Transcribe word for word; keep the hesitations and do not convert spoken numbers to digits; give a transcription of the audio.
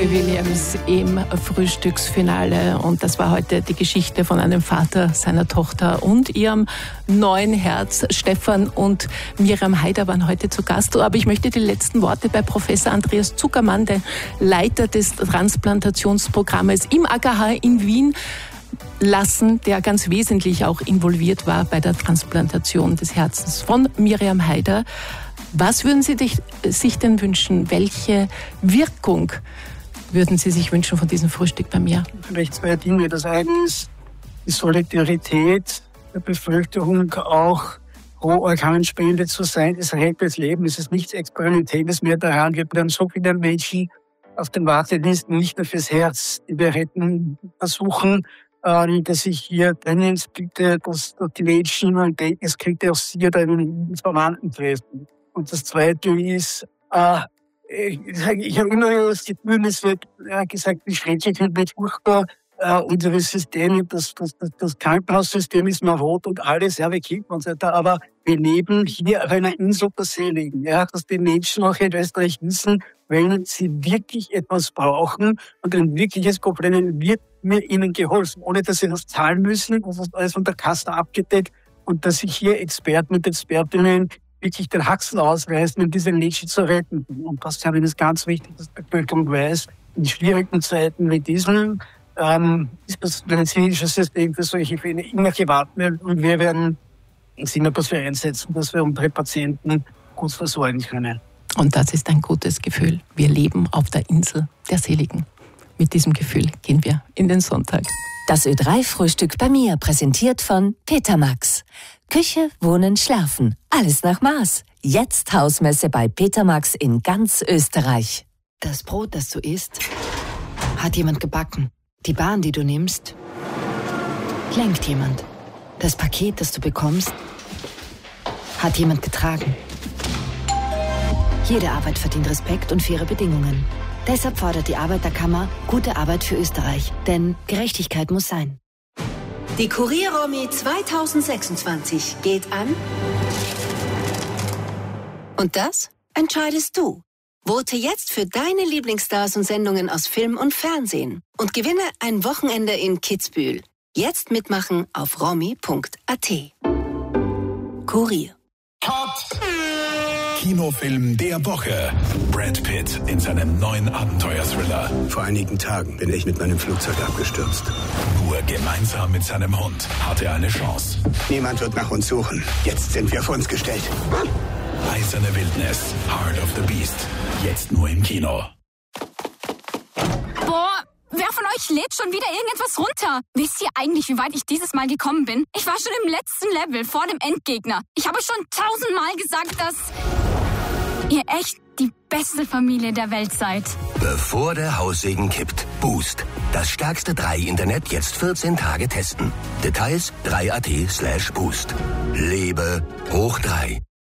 Robbie Williams im Frühstücksfinale. Und das war heute die Geschichte von einem Vater, seiner Tochter und ihrem neuen Herz. Stefan und Miriam Haider waren heute zu Gast. Aber ich möchte die letzten Worte bei Professor Andreas Zuckermann, der Leiter des Transplantationsprogrammes im A K H in Wien, lassen, der ganz wesentlich auch involviert war bei der Transplantation des Herzens von Miriam Haider. Was würden Sie sich denn wünschen? Welche Wirkung würden Sie sich wünschen von diesem Frühstück bei mir? Vielleicht zwei Dinge. Das eine ist die Solidarität der Bevölkerung, auch pro Organspende zu sein. Es rettet Leben. Es ist nichts Experimentelles mehr daran. Wir haben so viele Menschen auf den Wartelisten, nicht nur fürs Herz, die wir retten versuchen, dass ich hier drinnen bitte, dass die Menschen und es kriegt auch Sie oder einen Verwandten treffen. Und das Zweite ist, äh, ich, ich habe immer das Gefühl, es wird ja, gesagt, die Schrecklichkeit wird furchtbar. Äh, unsere Systeme, das, das, das, das Krankenhaussystem ist marot und alles, ja, wir kippen und so weiter. Aber wir leben hier auf einer Insel der Seligen. Ja, dass die Menschen auch in Österreich wissen, wenn sie wirklich etwas brauchen und ein wirkliches Problem wird mir ihnen geholfen, ohne dass sie das zahlen müssen. Das ist alles von der Kasse abgedeckt und dass sich hier Experten und Expertinnen wirklich den Haxen ausreißen, um diese Menschen zu retten. Und das ist es ganz wichtig, dass die Bevölkerung weiß, in schwierigen Zeiten wie diesen ähm, ist das medizinische System für solche Fälle immer gewartet werden. Und wir werden uns immer dafür einsetzen, dass wir unsere Patienten gut versorgen können. Und das ist ein gutes Gefühl. Wir leben auf der Insel der Seligen. Mit diesem Gefühl gehen wir in den Sonntag. Das Ö drei Frühstück bei mir, präsentiert von Petermax. Küche, Wohnen, Schlafen. Alles nach Maß. Jetzt Hausmesse bei Petermax in ganz Österreich. Das Brot, das du isst, hat jemand gebacken. Die Bahn, die du nimmst, lenkt jemand. Das Paket, das du bekommst, hat jemand getragen. Jede Arbeit verdient Respekt und faire Bedingungen. Deshalb fordert die Arbeiterkammer gute Arbeit für Österreich. Denn Gerechtigkeit muss sein. Die Kurier-Romy zweitausendsechsundzwanzig geht an. Und das entscheidest du. Vote jetzt für deine Lieblingsstars und Sendungen aus Film und Fernsehen. Und gewinne ein Wochenende in Kitzbühel. Jetzt mitmachen auf romy punkt a t. Kurier. Cut! Kinofilm der Woche. Brad Pitt in seinem neuen Abenteuer-Thriller. Vor einigen Tagen bin ich mit meinem Flugzeug abgestürzt. Nur gemeinsam mit seinem Hund hat er eine Chance. Niemand wird nach uns suchen. Jetzt sind wir auf uns gestellt. Eiserne Wildnis. Heart of the Beast. Jetzt nur im Kino. Boah, wer von euch lädt schon wieder irgendetwas runter? Wisst ihr eigentlich, wie weit ich dieses Mal gekommen bin? Ich war schon im letzten Level vor dem Endgegner. Ich habe schon tausendmal gesagt, dass ihr echt die beste Familie der Welt seid. Bevor der Haussegen kippt. Boost. Das stärkste drei Internet jetzt vierzehn Tage testen. Details drei punkt a t slash boost. Lebe hoch drei.